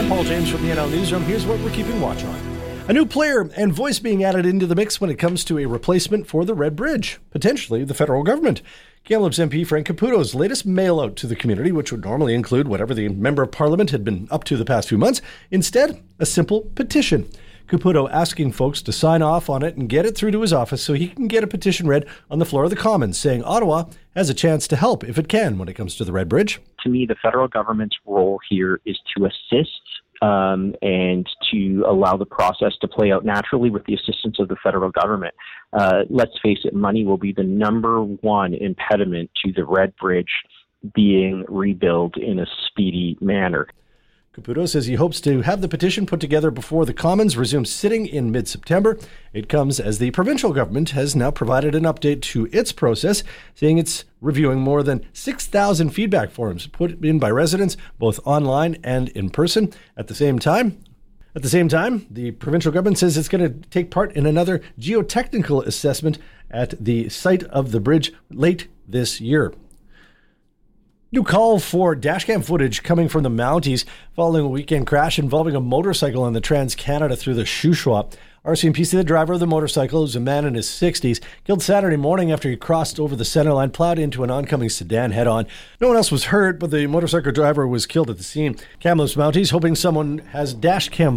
Paul James from the NL Newsroom. Here's what we're keeping watch on. A new player and voice being added into the mix when it comes to a replacement for the Red Bridge, potentially the federal government. Kamloops MP Frank Caputo's latest mail out to the community, which would normally include whatever the Member of Parliament had been up to the past few months, instead, a simple petition. Caputo asking folks to sign off on it and get it through to his office so he can get a petition read on the floor of the Commons, saying Ottawa has a chance to help if it can when it comes to the Red Bridge. To me, the federal government's role here is to assist and to allow the process to play out naturally with the assistance of the federal government. Let's face it, money will be the number one impediment to the Red Bridge being rebuilt in a speedy manner. Caputo says he hopes to have the petition put together before the Commons resumes sitting in mid-September. It comes as the provincial government has now provided an update to its process, saying it's reviewing more than 6,000 feedback forms put in by residents, both online and in person. At the same time, the provincial government says it's going to take part in another geotechnical assessment at the site of the bridge late this year. New call for dashcam footage coming from the Mounties following a weekend crash involving a motorcycle on the Trans-Canada through the Shuswap. RCMP said the driver of the motorcycle, who's a man in his 60s, killed Saturday morning after he crossed over the center line, plowed into an oncoming sedan head-on. No one else was hurt, but the motorcycle driver was killed at the scene. Kamloops Mounties hoping someone has dashcam